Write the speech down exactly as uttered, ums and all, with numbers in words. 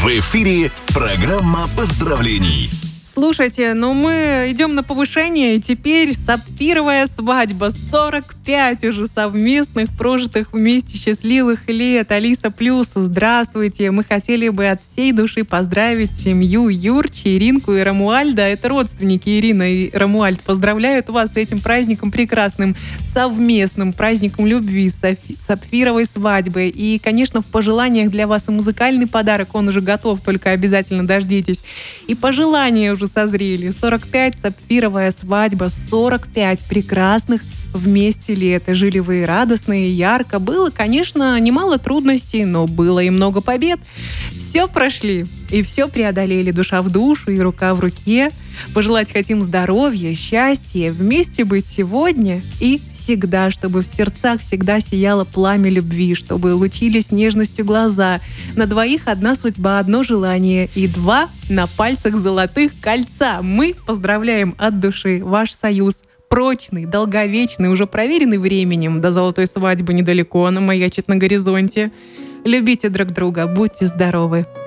В эфире программа поздравлений. Слушайте, ну мы идем на повышение, и теперь сапфировая свадьба. сорок пять уже совместных, прожитых вместе счастливых лет. Алиса Плюс, здравствуйте. Мы хотели бы от всей души поздравить семью Юрчи, Иринку и Рамуальда. Это родственники Ирина и Рамуальд. Поздравляют вас с этим праздником прекрасным, совместным праздником любви, сапфи- сапфировой свадьбы. И, конечно, в пожеланиях для вас и музыкальный подарок. Он уже готов, только обязательно дождитесь. И пожелания уже созрели. сорок пять, сапфировая свадьба, сорок пять прекрасных вместе лет. И жили вы радостно и ярко. Было, конечно, немало трудностей, но было и много побед. Все прошли и все преодолели, душа в душу и рука в руке. Пожелать хотим здоровья, счастья, вместе быть сегодня и всегда, чтобы в сердцах всегда сияло пламя любви, чтобы лучились нежностью глаза. На двоих одна судьба, одно желание и два на пальцах золотых кольца. Мы поздравляем от души ваш союз. Прочный, долговечный, уже проверенный временем. До золотой свадьбы недалеко, она маячит на горизонте. Любите друг друга, будьте здоровы.